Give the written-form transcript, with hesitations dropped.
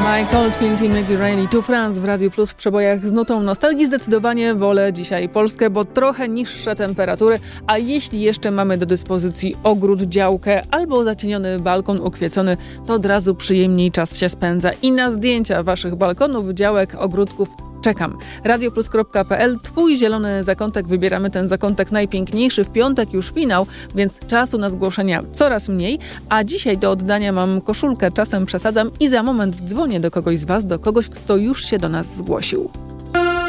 Michael, Trinity, Maggie Rainey, To France w Radiu Plus w przebojach z nutą nostalgii. Zdecydowanie wolę dzisiaj Polskę, bo trochę niższe temperatury, a jeśli jeszcze mamy do dyspozycji ogród, działkę albo zacieniony balkon ukwiecony, to od razu przyjemniej czas się spędza. I na zdjęcia waszych balkonów, działek, ogródków czekam. radioplus.pl, twój zielony zakątek. Wybieramy ten zakątek najpiękniejszy. W piątek już finał, więc czasu na zgłoszenia coraz mniej. A dzisiaj do oddania mam koszulkę, czasem przesadzam i za moment dzwonię do kogoś z was, do kogoś, kto już się do nas zgłosił.